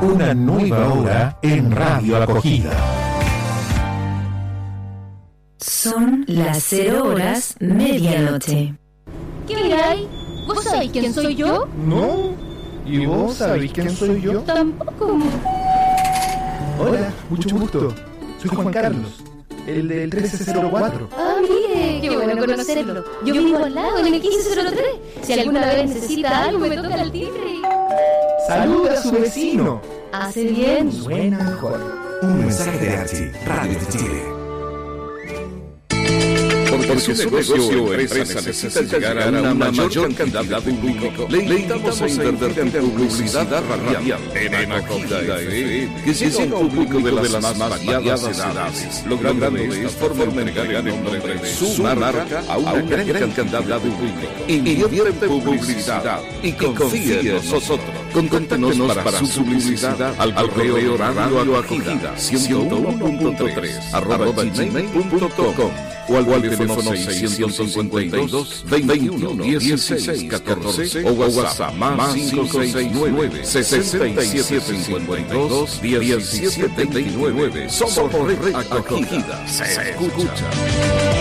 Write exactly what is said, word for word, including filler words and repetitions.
Una nueva hora en Radio Acogida. Son las cero horas medianoche. ¿Qué hay? ¿Vos sabés quién soy yo? No. ¿Y vos sabés quién soy yo? Tampoco. Hola, mucho gusto. Soy Juan Carlos, el del trece cero cuatro. Ah, mire, qué bueno conocerlo. Yo vivo al lado, en el quince cero tres. Si alguna vez necesita algo, me toca el timbre. ¡Saluda a su vecino! Hace bien. Suena mejor. Un mensaje de Archie, Radio de Chile. Porque su negocio o empresa necesita llegar a una mayor cantidad de público, le invitamos a invertir en publicidad radial en Acogida F M, que llega a un público de las más variadas edades, logrando de esta forma entregar el nombre de su marca a una gran cantidad de público. Invierte en publicidad y confíe en nosotros. Contáctenos para su publicidad al correo radio acogida ciento uno punto tres arroba gmail punto com o al teléfono seiscientos cincuenta y dos, veintiuno, dieciséis, catorce o WhatsApp más cinco seis nueve, sesenta y siete cincuenta y dos, diecisiete veintinueve. Somos Red Acogida. Se escucha.